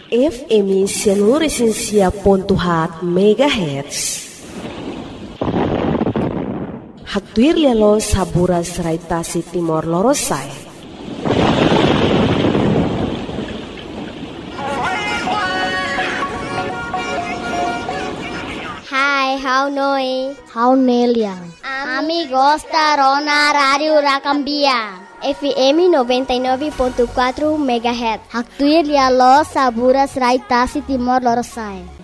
FM 105.7 MHz. Hatuir lialo saburas raitasi Timor Lorosai. Hai, how noi? How neliang? Amigos da Rona Radio Rakambia. FM 99.4 MHz. Hatuir lialo saburas raitasi Timor Lorosai.